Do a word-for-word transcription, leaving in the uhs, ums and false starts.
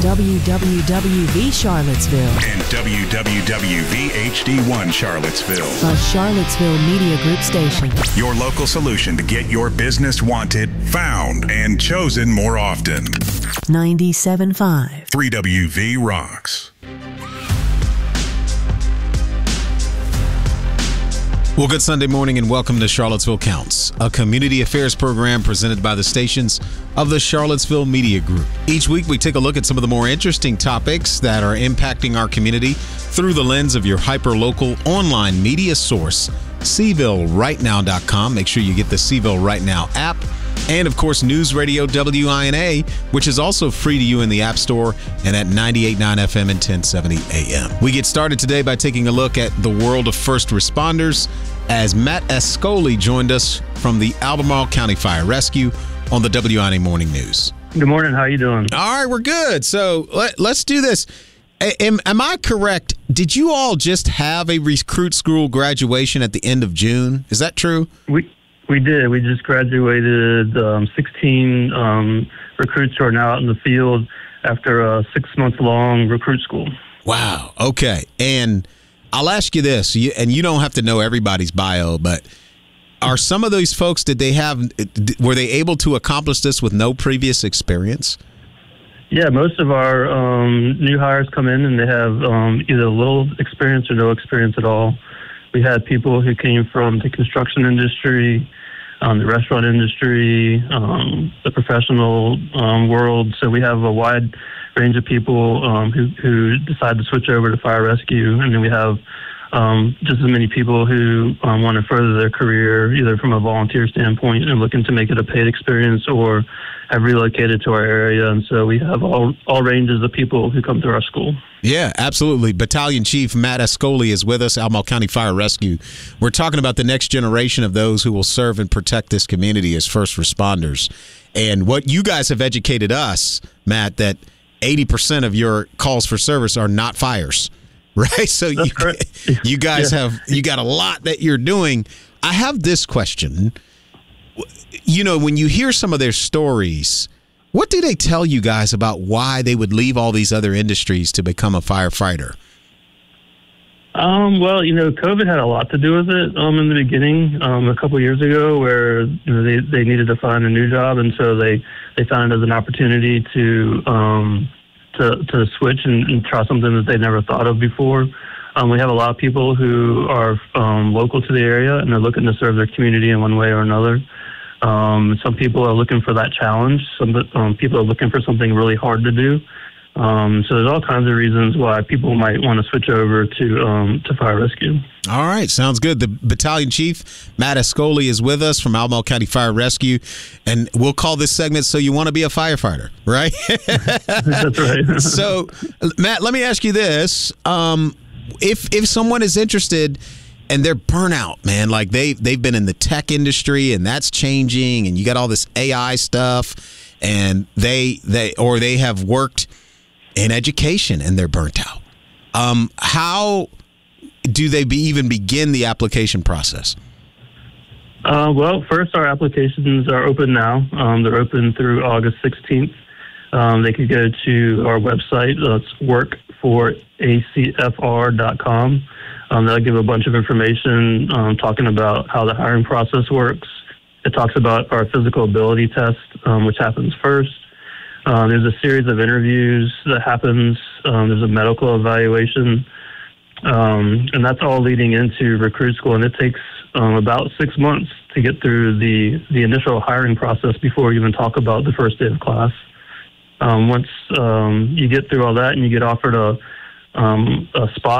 W W W V Charlottesville and W W W V H D one Charlottesville. A Charlottesville Media Group station. Your local solution to get your business wanted, found, and chosen more often. ninety-seven point five. three W V rocks. Well, good Sunday morning and welcome to Charlottesville Counts, a community affairs program presented by the stations of the Charlottesville Media Group. Each week we take a look at some of the more interesting topics that are impacting our community through the lens of your hyper-local online media source, C ville right now dot com. Make sure you get the C ville Right Now app. And, of course, News Radio W I N A, which is also free to you in the App Store and at ninety-eight point nine F M and ten seventy A M. We get started today by taking a look at the world of first responders as Matt Ascoli joined us from the Albemarle County Fire Rescue on the W I N A Morning News. Good morning. How are you doing? All right, we're good. So let, let's do this. Am, am I correct? Did you all just have a recruit school graduation at the end of June? Is that true? We we did. We just graduated um, sixteen um, recruits who are now out in the field after a six-month-long recruit school. Wow. Okay. And I'll ask you this, you, and you don't have to know everybody's bio, but are some of those folks, did they have, were they able to accomplish this with no previous experience? Yeah, most of our um, new hires come in and they have um, either little experience or no experience at all. We had people who came from the construction industry, um, the restaurant industry, um, the professional um, world. So we have a wide range of people um, who, who decide to switch over to fire rescue. And then we have um, just as many people who um, want to further their career, either from a volunteer standpoint and looking to make it a paid experience, or have relocated to our area. And so we have all, all ranges of people who come through our school. Yeah, absolutely. Battalion Chief Matt Ascoli is with us, Albemarle County Fire Rescue. We're talking about the next generation of those who will serve and protect this community as first responders. And what you guys have educated us, Matt, that eighty percent of your calls for service are not fires, right? So you, you guys yeah. have, you got a lot that you're doing. I have this question. You know, when you hear some of their stories, what do they tell you guys about why they would leave all these other industries to become a firefighter? Um, well, you know, COVID had a lot to do with it um, in the beginning, um, a couple of years ago, where you know, they, they needed to find a new job, and so they, they found it as an opportunity to um, to, to switch and, and try something that they never thought of before. Um, we have a lot of people who are um, local to the area, and they're looking to serve their community in one way or another. Um, some people are looking for that challenge. Some um, people are looking for something really hard to do. Um, so there's all kinds of reasons why people might want to switch over to um, to fire rescue. All right, sounds good. The Battalion Chief, Matt Ascoli, is with us from Albemarle County Fire Rescue, and we'll call this segment So You Want to Be a Firefighter, right? That's right. So, Matt, let me ask you this. Um, if if someone is interested and they're burnout, man, like they, they've been in the tech industry and that's changing, and you got all this A I stuff, and they they or they have worked in education and they're burnt out. Um, how do they be, even begin the application process? Uh, well, first, our applications are open now. Um, they're open through August sixteenth. Um, they could go to our website. That's work for A C F R dot com. Um, that'll give a bunch of information um, talking about how the hiring process works. It talks about our physical ability test, um, which happens first. Uh, there's a series of interviews that happens. Um, there's a medical evaluation. Um, and that's all leading into recruit school. And it takes um, about six months to get through the, the initial hiring process before we even talk about the first day of class. Um, once um, you get through all that and you get offered a, um, a spot